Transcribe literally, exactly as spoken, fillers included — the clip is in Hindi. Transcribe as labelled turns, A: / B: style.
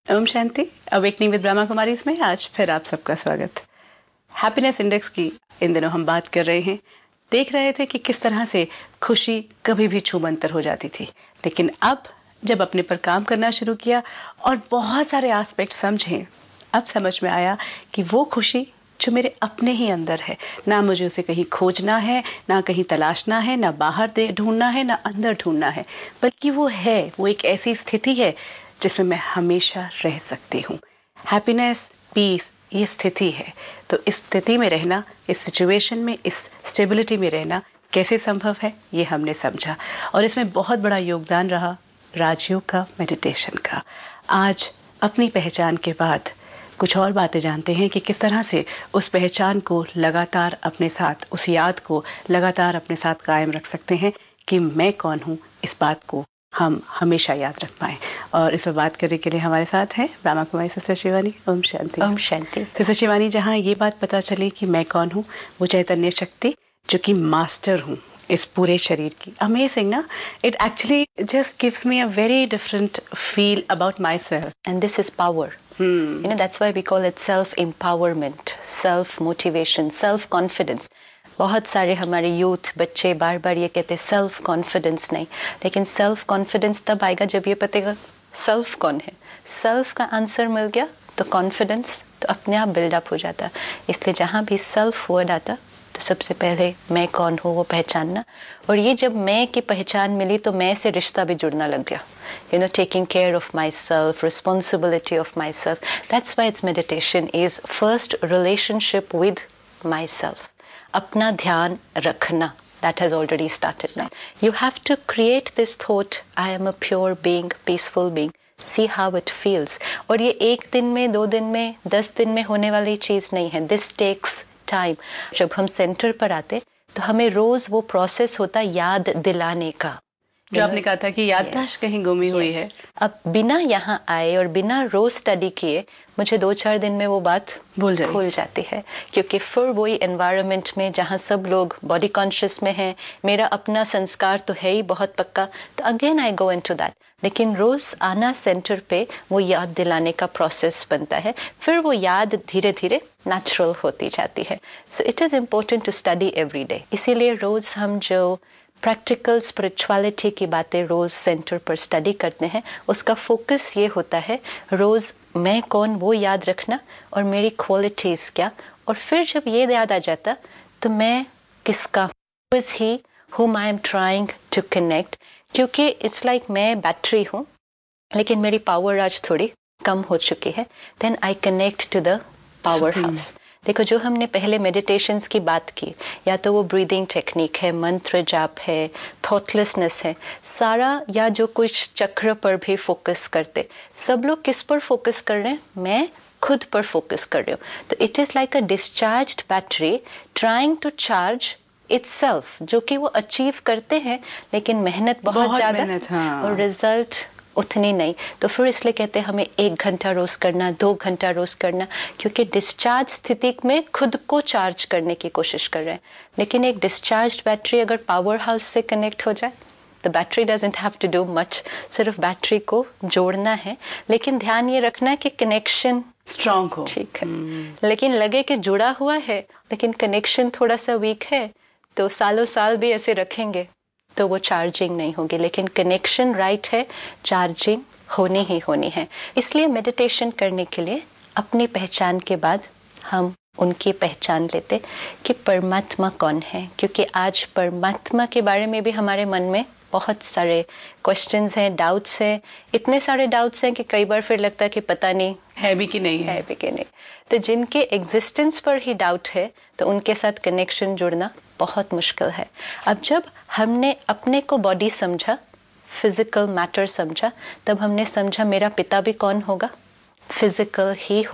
A: ओम शांति। अवेकनिंग विद ब्रह्मा कुमारीज में आज फिर आप सबका स्वागत। हैप्पीनेस इंडेक्स की इन दिनों हम बात कर रहे हैं। देख रहे थे कि किस तरह से खुशी कभी भी छूमंतर हो जाती थी, लेकिन अब जब अपने पर काम करना शुरू किया और बहुत सारे एस्पेक्ट समझे, अब समझ में आया कि वो खुशी जो मेरे अपने ही अंदर है, ना मुझे उसे कहीं खोजना है, ना कहीं तलाशना है, ना बाहर दे ढूंढना है, ना अंदर ढूंढना है, बल्कि वो है, वो एक ऐसी स्थिति है जिसमें मैं हमेशा रह सकती हूँ। हैप्पीनेस, पीस, ये स्थिति है। तो इस स्थिति में रहना, इस सिचुएशन में, इस स्टेबिलिटी में रहना कैसे संभव है, ये हमने समझा। और इसमें बहुत बड़ा योगदान रहा राजयोग का, मेडिटेशन का। आज अपनी पहचान के बाद कुछ और बातें जानते हैं कि किस तरह से उस पहचान को लगातार अपने साथ, उस याद को लगातार अपने साथ कायम रख सकते हैं कि मैं कौन हूँ। इस बात को हम हमेशा याद रख पाएं। और इस पर बात करने के लिए हमारे साथ हैं ब्रह्मा कुमारी सिस्टर शिवानी। ओम शांति।
B: ओम शांति।
A: सिस्टर शिवानी, जहाँ ये बात पता चली कि मैं कौन हूँ, वो चैतन्य शक्ति जो कि मास्टर हूँ इस पूरे शरीर की। अमेजिंग ना? It actually just gives me a very different feel about my self.
B: And this is power. Hmm. You know, that's why we call it self-empowerment, self-motivation, self-confidence. बहुत सारे हमारे यूथ बच्चे बार बार ये कहते हैं सेल्फ कॉन्फिडेंस नहीं, लेकिन सेल्फ कॉन्फिडेंस तब आएगा जब ये पतेगा सेल्फ कौन है। सेल्फ का आंसर मिल गया तो कॉन्फिडेंस तो अपने आप बिल्डअप हो जाता। इसलिए जहाँ भी सेल्फ वर्ड आता तो सबसे पहले मैं कौन हूँ वो पहचानना। और ये जब मैं की पहचान मिली तो मैं से रिश्ता भी जुड़ना लग गया। You know, taking care of myself, responsibility of myself. That's why its meditation is first relationship with myself. अपना ध्यान रखना. That has already started now. You have to create this thought, I am a pure being, peaceful being. See how it feels. और ये एक दिन में, दो दिन में, दस दिन में होने वाली चीज़ नहीं है. This takes time. जब हम सेंटर पर आते तो हमें रोज वो प्रोसेस होता याद दिलाने का,
A: जो आपने कहा था कि याददाश्त yes, कहीं गुमी yes. हुई है।
B: अब बिना यहाँ आए और बिना रोज स्टडी किए मुझे दो चार दिन में वो बात भूल भूल जाती है, क्योंकि फिर वही एनवायरनमेंट में जहाँ सब लोग बॉडी कॉन्शियस में हैं, मेरा अपना संस्कार तो है ही बहुत पक्का, तो again I go into that. लेकिन रोज आना सेंटर पे वो याद दिलाने का प्रोसेस बनता है, फिर वो याद धीरे धीरे नेचुरल होती जाती है। So it is important to study every day. इसीलिए रोज हम जो प्रैक्टिकल स्पिरिचुअलिटी की बातें रोज सेंटर पर स्टडी करते हैं, उसका फोकस ये होता है रोज मैं कौन वो याद रखना और मेरी क्वालिटीज़ क्या। और फिर जब ये याद आ जाता तो मैं किसका हूँ, is he whom I am trying to connect, क्योंकि इट्स लाइक like मैं बैटरी हूँ लेकिन मेरी पावर आज थोड़ी कम हो चुकी है। Then I connect to the power house. देखो, जो हमने पहले मेडिटेशंस की बात की, या तो वो ब्रीदिंग टेक्निक है, मंत्र जाप है, थॉटलेसनेस है, सारा, या जो कुछ चक्र पर भी फोकस करते, सब लोग किस पर फोकस कर रहे हैं? मैं खुद पर फोकस कर रही हूँ। तो it is like a discharged battery trying to charge itself, जो कि वो अचीव करते हैं, लेकिन मेहनत बहुत, बहुत ज़्यादा, हाँ। और रिजल्ट उतनी नहीं। तो फिर इसलिए कहते हैं हमें एक घंटा रोज करना, दो घंटा रोज करना, क्योंकि डिस्चार्ज स्थिति में खुद को चार्ज करने की कोशिश कर रहे हैं। लेकिन एक डिस्चार्ज बैटरी अगर पावर हाउस से कनेक्ट हो जाए तो battery doesn't have to do much, सिर्फ बैटरी को जोड़ना है। लेकिन ध्यान ये रखना है कि कनेक्शन
A: स्ट्रांग हो,
B: ठीक है। hmm. लेकिन लगे कि जुड़ा हुआ है लेकिन कनेक्शन थोड़ा सा वीक है तो सालों साल भी ऐसे रखेंगे तो वो चार्जिंग नहीं होगी। लेकिन कनेक्शन राइट है, चार्जिंग होनी ही होनी है। इसलिए मेडिटेशन करने के लिए अपनी पहचान के बाद हम उनकी पहचान लेते कि परमात्मा कौन है, क्योंकि आज परमात्मा के बारे में भी हमारे मन में बहुत सारे क्वेश्चंस हैं, डाउट्स हैं। इतने सारे डाउट्स हैं कि कई बार फिर लगता है कि पता नहीं
A: है भी कि नहीं है,
B: है भी कि नहीं। तो जिनके एग्जिस्टेंस पर ही डाउट है तो उनके साथ कनेक्शन जुड़ना बहुत मुश्किल है। अब जब हमने अपने को बॉडी समझा, फिजिकल मैटर समझा, तब हमने समझा मेरा पिता भी कौन होगा? फिजिकल ही हो।